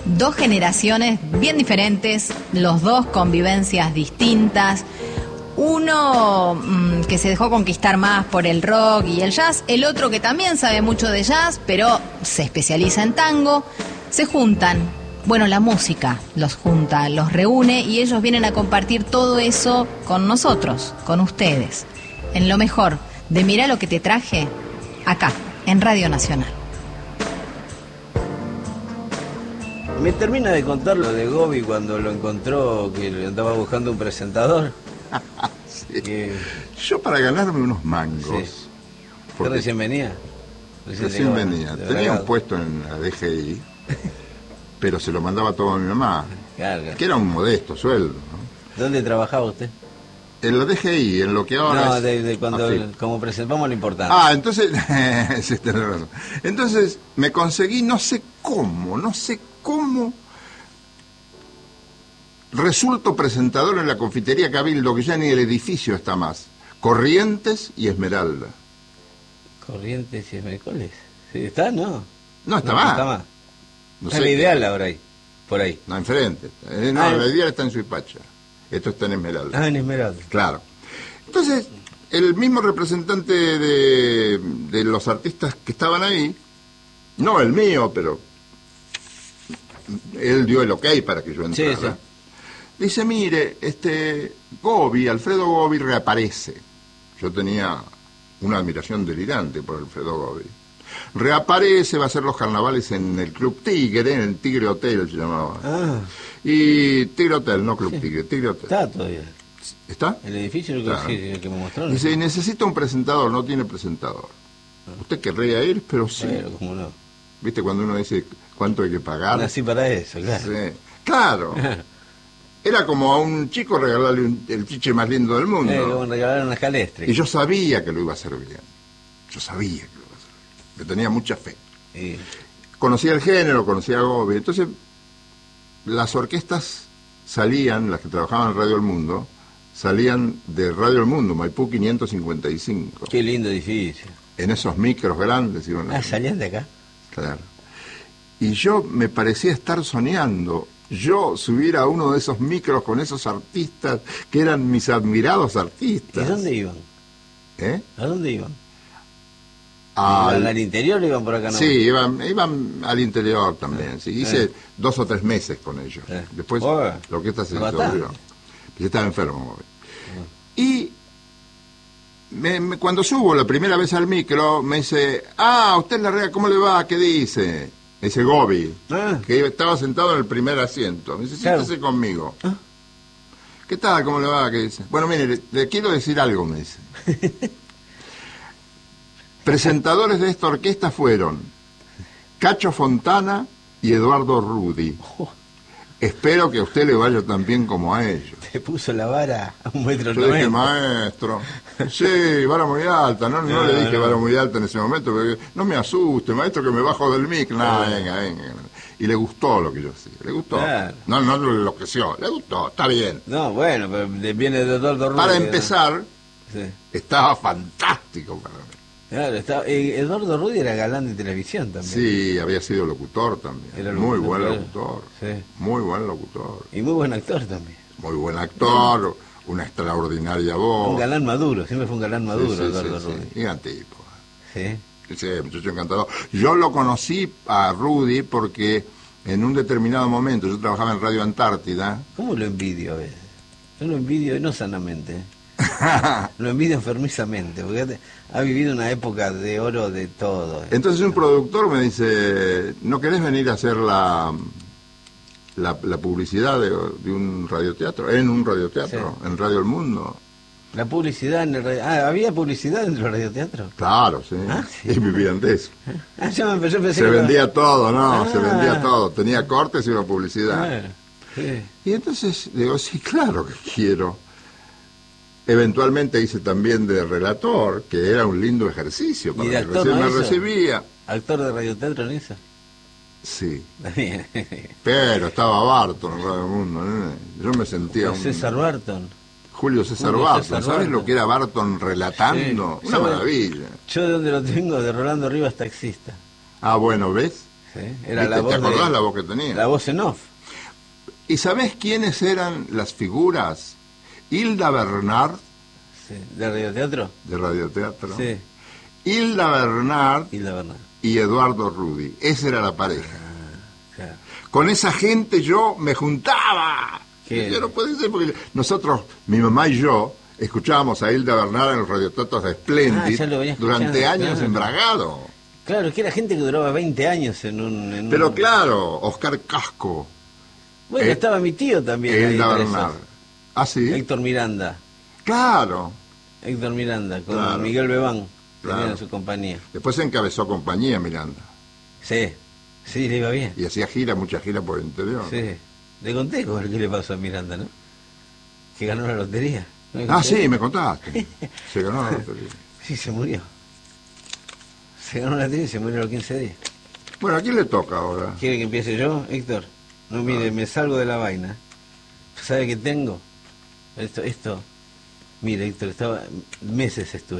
Dos generaciones bien diferentes, los dos con vivencias distintas. Uno que se dejó conquistar más por el rock y el jazz, el otro que también sabe mucho de jazz, pero se especializa en tango. Se juntan. Bueno, la música los junta, los reúne y ellos vienen a compartir todo eso con nosotros, con ustedes. En lo mejor de Mirá lo que te traje, acá, en Radio Nacional. Me termina de contar lo de Gobi cuando lo encontró, que le andaba buscando un presentador. Sí. Yo para ganarme unos mangos. Sí. ¿Usted recién venía? Recién venía. Tenía un puesto en la DGI, pero se lo mandaba todo a mi mamá. Claro. Que era un modesto sueldo, ¿no? ¿Dónde trabajaba usted? En la DGI, en lo que ahora no, es... de cuando, como presentamos lo importante. Entonces, sí, tenés razón. Entonces me conseguí, no sé cómo, resulto presentador en la confitería Cabildo, que ya ni el edificio está más. Corrientes y Esmeralda. Corrientes y Esmeralda, ¿cuál es? ¿Sí, ¿está? No. No está más. Está más. No está sé la Ideal ahora ahí, por ahí. No, enfrente. La Ideal está en Suipacha. Esto está en Esmeralda. En Esmeralda. Claro. Entonces, el mismo representante de los artistas que estaban ahí, no el mío, pero él dio el ok para que yo entrara. Sí, sí. Dice, mire, Alfredo Gobi reaparece. Yo tenía una admiración delirante por Alfredo Gobi. Reaparece, va a hacer los carnavales en el Club Tigre, en el Tigre Hotel se llamaba. Y Tigre Hotel, no Club Tigre, Tigre Hotel. Está todavía. ¿Está? El edificio, claro. El que me mostraron. Dice, necesita un presentador, no tiene presentador. Usted querría ir, pero sí. Pero, ¿cómo no? ¿Viste cuando uno dice cuánto hay que pagar? Así para eso, claro. Sí. Claro. Era como a un chico regalarle el chiche más lindo del mundo. Como regalar una escalestre. Y yo sabía que lo iba a hacer bien. Yo sabía que lo iba a hacer bien. Le tenía mucha fe. Conocía el género, conocía a Gobi. Entonces, las orquestas salían, las que trabajaban en Radio El Mundo, salían de Radio El Mundo, Maipú 555. Qué lindo edificio. En esos micros grandes. ¿Salían de acá? Claro. Y yo me parecía estar soñando. Yo subir a uno de esos micros con esos artistas que eran mis admirados artistas. ¿Y dónde iban? ¿A dónde iban? ¿Al interior o iban por acá? No? Sí, iban al interior también. Sí. Hice 2 o 3 meses con ellos. Después la orquesta se disolvió. Yo estaba enfermo. Y cuando subo la primera vez al micro, me dice, usted la rea, ¿cómo le va? ¿Qué dice? Ese Gobi, que estaba sentado en el primer asiento. Me dice, siéntese conmigo. ¿Qué tal? ¿Cómo le va? ¿Qué dice? Bueno, mire, le quiero decir algo, me dice. Presentadores de esta orquesta fueron Cacho Fontana y Eduardo Rudi. Espero que a usted le vaya tan bien como a ellos. Te puso la vara a 1,90 metros. Yo dije, maestro, sí, vara muy alta. No le dije vara muy alta en ese momento, porque no me asuste, maestro, que me bajo del mic. Venga. Y le gustó lo que yo hacía, le gustó. Claro. No lo enloqueció, le gustó, está bien. No, bueno, pero viene de Eduardo Rudi. Para empezar, estaba fantástico para mí. Claro, Eduardo Rudi era galán de televisión también. Sí, había sido locutor también. Era muy buen locutor. Sí. Muy buen locutor. Y muy buen actor también. Muy buen actor, una extraordinaria voz. Un galán maduro, siempre fue un galán maduro, Eduardo Rudi. Sí, gran tipo. Sí. Sí, muchacho encantador. Yo lo conocí a Rudi porque en un determinado momento, yo trabajaba en Radio Antártida. ¿Cómo lo envidio a veces? Yo lo envidio no sanamente. Lo envidio enfermizamente, porque ha vivido una época de oro de todo. Entonces un productor me dice, ¿no querés venir a hacer la publicidad de un radioteatro? En un radioteatro, en Radio El Mundo. La publicidad en el radio... ¿había publicidad en el radioteatro? Claro, sí. ¿Sí? Y vivían de eso. Yo pensé se vendía todo, se vendía todo. Tenía cortes y una publicidad. Sí. Y entonces digo, sí, claro que quiero. Eventualmente hice también de relator, que era un lindo ejercicio para que recién me recibía. ¿Actor de radioteatro en eso? Sí. Pero estaba Barton en Radio Mundo, ¿no? Yo me sentía César Barton. Julio César Barton. ¿Sabes lo que era Barton relatando? Sí. Una maravilla. Yo de donde lo tengo, de Rolando Rivas, taxista. Bueno, ¿ves? Sí, era la voz. ¿Te acordás la voz que tenía? La voz en off. ¿Y sabés quiénes eran las figuras? Hilda Bernard. Sí. ¿De radioteatro? De radioteatro. Sí. Hilda Bernard Bernard. Y Eduardo Rudi. Esa era la pareja. Claro. Con esa gente yo me juntaba. Yo no puede ser porque nosotros, mi mamá y yo, escuchábamos a Hilda Bernard en los radioteatros de Splendid durante años en Bragado. Claro, que era gente que duraba 20 años en un... Pero claro, Oscar Casco. Bueno, estaba mi tío también. Hilda Bernard. ¿Ah, sí? Héctor Miranda. Claro. Héctor Miranda, con Miguel Bebán. Claro. Tenía su compañía. Después encabezó compañía Miranda. Sí, sí, le iba bien. Y hacía mucha gira por el interior. Sí. Le conté con el que le pasó a Miranda, ¿no? Que ganó la lotería. ¿No? Sí, me contaste. Se ganó la lotería. Sí, se murió. Se ganó la lotería y se murió a los 15 días. Bueno, ¿a quién le toca ahora? ¿Quiere que empiece yo, Héctor? No, mire, me salgo de la vaina. ¿Sabe qué tengo? Esto. Mire, Héctor, meses estuve.